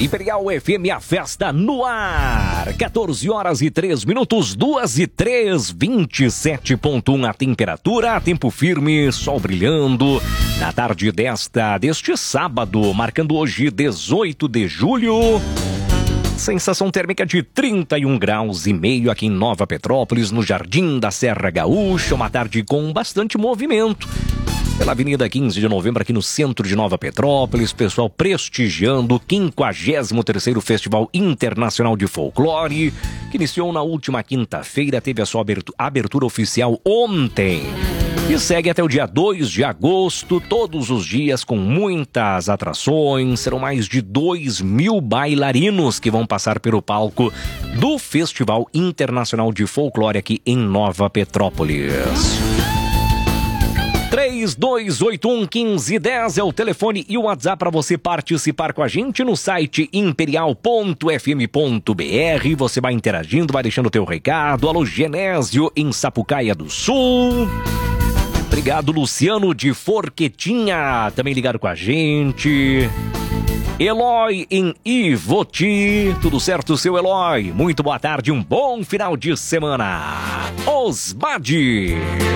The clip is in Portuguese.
Imperial FM, a festa no ar. 14 horas e 3 minutos, 2h03, 27,1 a temperatura, tempo firme, sol brilhando. Na tarde deste sábado, marcando hoje 18 de julho. Sensação térmica de 31 graus e meio aqui em Nova Petrópolis, no Jardim da Serra Gaúcha. Uma tarde com bastante movimento pela Avenida 15 de Novembro, aqui no centro de Nova Petrópolis. Pessoal prestigiando o 53º Festival Internacional de Folclore, que iniciou na última quinta-feira, teve a sua abertura oficial ontem. E segue até o dia 2 de agosto, todos os dias com muitas atrações. Serão mais de 2.000 bailarinos que vão passar pelo palco do Festival Internacional de Folclore aqui em Nova Petrópolis. 3281-1510 é o telefone e o WhatsApp para você participar com a gente no site imperial.fm.br. Você vai interagindo, vai deixando o teu recado. Alô, Genésio, em Sapucaia do Sul. Obrigado, Luciano de Forquetinha, também ligado com a gente. Eloy em Ivoti. Tudo certo, seu Eloy? Muito boa tarde, um bom final de semana. Osmade.